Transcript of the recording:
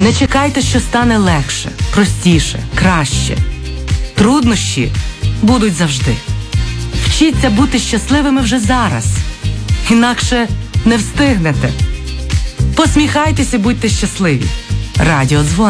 Не чекайте, що стане легше, простіше, краще. Труднощі будуть завжди. Вчіться бути щасливими вже зараз. Інакше не встигнете. Посміхайтеся, будьте щасливі. Радіодзвоник.